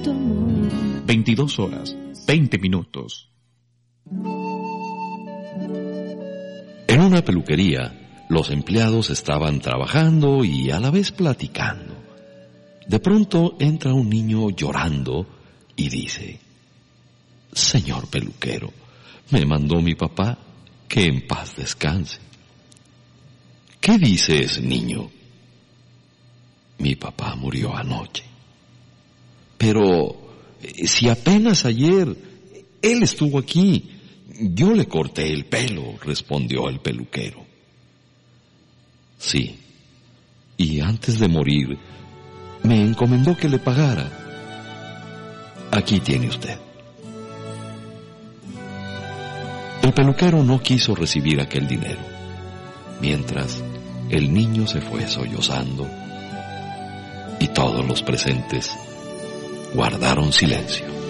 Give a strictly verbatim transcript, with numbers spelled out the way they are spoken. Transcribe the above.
tu amor. veintidós horas, veinte minutos. En una peluquería, los empleados estaban trabajando y a la vez platicando. De pronto entra un niño llorando y dice: «Señor peluquero, me mandó mi papá que en paz descanse». «¿Qué dice ese niño?». «Mi papá murió anoche». «Pero si apenas ayer él estuvo aquí, yo le corté el pelo», respondió el peluquero. «Sí, y antes de morir me encomendó que le pagara. Aquí tiene usted». El peluquero no quiso recibir aquel dinero, mientras el niño se fue sollozando y todos los presentes guardaron silencio.